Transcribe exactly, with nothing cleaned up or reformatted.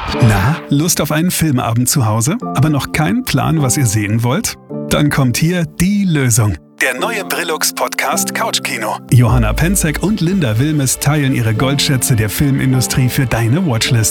Na, Lust auf einen Filmabend zu Hause, aber noch keinen Plan, was ihr sehen wollt? Dann kommt hier die Lösung. Der neue Brillux-Podcast Couchkino. Johanna Penzek und Linda Wilmes teilen ihre Goldschätze der Filmindustrie für deine Watchlist.